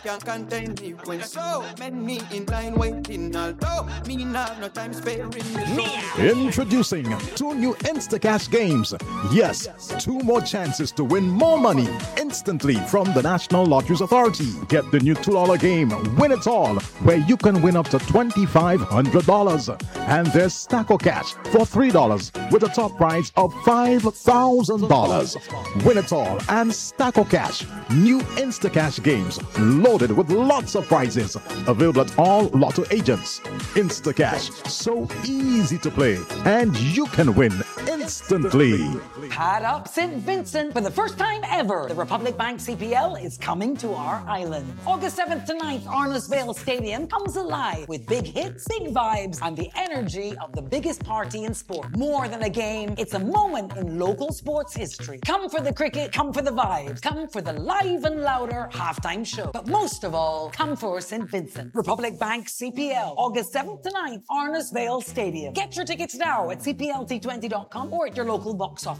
can't contain me when so many in line waiting. Although me not no time sparing me. Introducing 2 new Instacash games. Yes, 2 more chances to win more money instantly from the National Lotteries Authority. Get the new $2 game, Win It All, where you can win up to $2,500. And there's Stacko Cash for $3 with a top prize of $5,000. Win It All and Stacko Cash, new Instacash games loaded with lots of prizes. Available at all Lotto agents. Instacash, so easy to play, and you can win instantly. Pad up St. Vincent. For the first time ever, the Republic Bank CPL is coming to our island. August 7th to 9th, Arnoldsville Stadium comes alive with big hits, big vibes, and the energy of the biggest party in sport. More than a game, it's a moment in local sports history. Come for the cricket, come for the vibes, come for the live and louder halftime show. But most of all, come for St. Vincent. Republic Bank CPL, August 7th to 9th, Arnoldsville Stadium. Get your tickets now at cplt20.com or at your local box office.